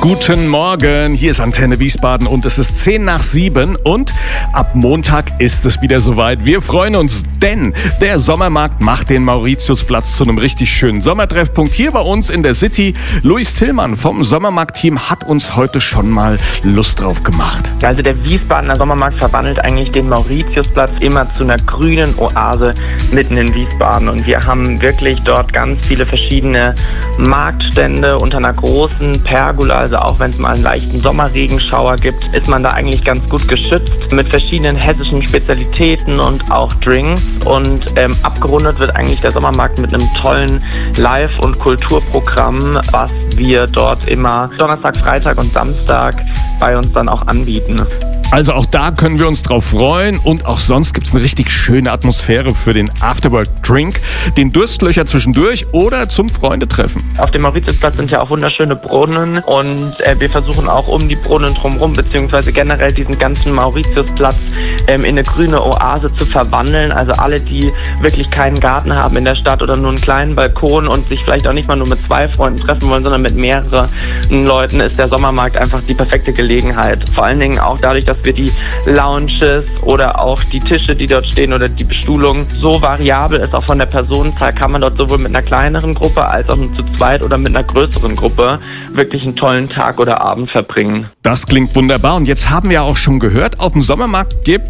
Guten Morgen, hier ist Antenne Wiesbaden und es ist 6:50 und ab Montag ist es wieder soweit. Wir freuen uns, denn der Sommermarkt macht den Mauritiusplatz zu einem richtig schönen Sommertreffpunkt hier bei uns in der City. Luis Tillmann vom Sommermarkt-Team hat uns heute schon mal Lust drauf gemacht. Also der Wiesbadener Sommermarkt verwandelt eigentlich den Mauritiusplatz immer zu einer grünen Oase mitten in Wiesbaden. Und wir haben wirklich dort ganz viele verschiedene Marktstände unter einer großen Pergola. Also auch wenn es mal einen leichten Sommerregenschauer gibt, ist man da eigentlich ganz gut geschützt mit verschiedenen hessischen Spezialitäten und auch Drinks. Und abgerundet wird eigentlich der Sommermarkt mit einem tollen Live- und Kulturprogramm, was wir dort immer Donnerstag, Freitag und Samstag bei uns dann auch anbieten. Also auch da können wir uns drauf freuen und auch sonst gibt es eine richtig schöne Atmosphäre für den Afterwork-Drink, den Durstlöcher zwischendurch oder zum Freundetreffen. Auf dem Mauritiusplatz sind ja auch wunderschöne Brunnen und wir versuchen auch um die Brunnen drumherum beziehungsweise generell diesen ganzen Mauritiusplatz in eine grüne Oase zu verwandeln. Also alle, die wirklich keinen Garten haben in der Stadt oder nur einen kleinen Balkon und sich vielleicht auch nicht mal nur mit 2 Freunden treffen wollen, sondern mit mehreren Leuten, ist der Sommermarkt einfach die perfekte Gelegenheit. Vor allen Dingen auch dadurch, dass wir die Lounges oder auch die Tische, die dort stehen oder die Bestuhlung so variabel ist, auch von der Personenzahl, kann man dort sowohl mit einer kleineren Gruppe als auch zu zweit oder mit einer größeren Gruppe wirklich einen tollen Tag oder Abend verbringen. Das klingt wunderbar und jetzt haben wir auch schon gehört, auf dem Sommermarkt gibt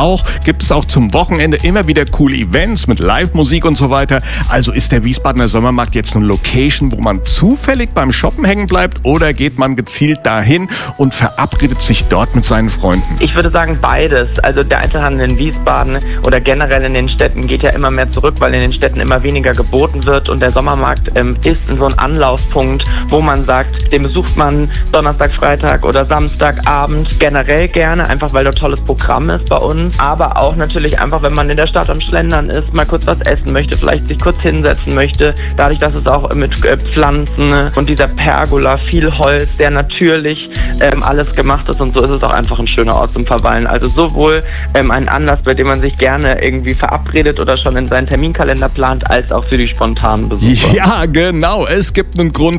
es auch zum Wochenende immer wieder coole Events mit Live-Musik und so weiter. Also ist der Wiesbadener Sommermarkt jetzt eine Location, wo man zufällig beim Shoppen hängen bleibt oder geht man gezielt dahin und verabredet sich dort mit seinen Freunden? Ich würde sagen beides. Also der Einzelhandel in Wiesbaden oder generell in den Städten geht ja immer mehr zurück, weil in den Städten immer weniger geboten wird und der Sommermarkt ist so ein Anlaufpunkt, wo man sagt, den besucht man Donnerstag, Freitag oder Samstagabend generell gerne, einfach weil dort tolles Programm ist bei uns, aber auch natürlich einfach, wenn man in der Stadt am Schlendern ist, mal kurz was essen möchte, vielleicht sich kurz hinsetzen möchte, dadurch, dass es auch mit Pflanzen und dieser Pergola, viel Holz, sehr natürlich alles gemacht ist und so ist es auch einfach ein schöner Ort zum Verweilen. Also sowohl ein Anlass, bei dem man sich gerne irgendwie verabredet oder schon in seinen Terminkalender plant, als auch für die spontanen Besucher. Ja, genau. Es gibt einen Grund,